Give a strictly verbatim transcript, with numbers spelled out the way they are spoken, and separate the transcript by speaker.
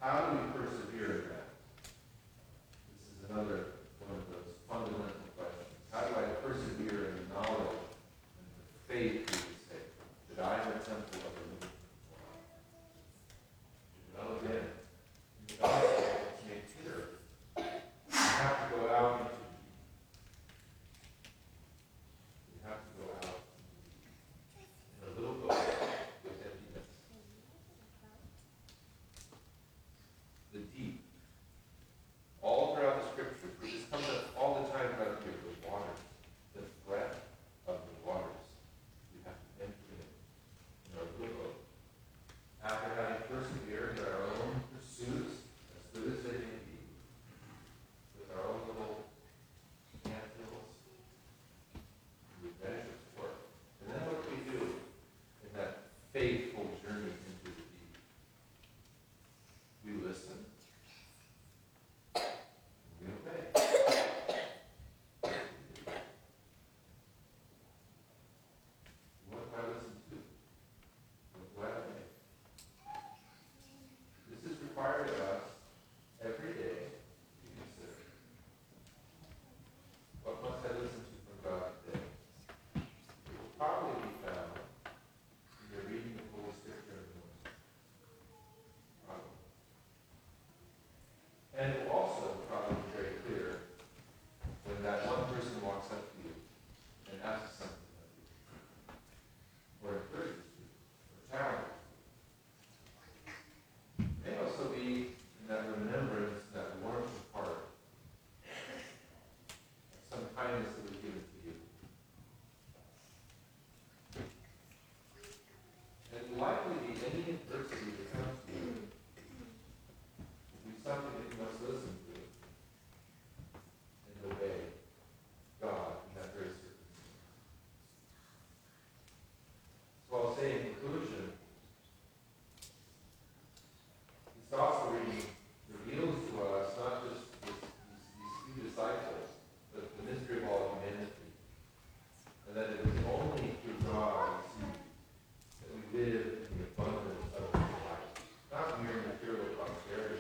Speaker 1: How do we persevere in that? This is another one of those fundamental questions. How do I persevere in the knowledge and the faith, we would say, that I am a temple of the living God? Well, again, in the gospel, it's made clear. You have to go out into the deep. You have to go out in a little boat with emptiness. The deep. All throughout the scriptures, but this comes up all the time about here, the waters, the breadth of the waters. We have to enter in in our little boat. After having persevered in our own pursuits, as good as they may be, with our own little anthills, we measure forth. And then what do we do in that faithful journey into the deep? We listen. We obey. What do I listen to? What do I obey? This is required of us every day to consider. What must I listen to from God today? It will probably be found in your reading of Holy Scripture in the morning. Probably. And it will also probably be very clear when that one person walks up to you and asks something of you, or encourages you, or challenges you. It may also be in that remembrance, that warmth of heart, of some kindness that was given to you. And it will likely be any adversity that comes to you will be something that you must listen to and obey God in that very circumstance. So I'll say in conclusion, this gospel reading reveals to us not just this, these, these few disciples, but the mystery of all humanity. And that it is only through God we see that we live in the abundance of life. Not mere material prosperity,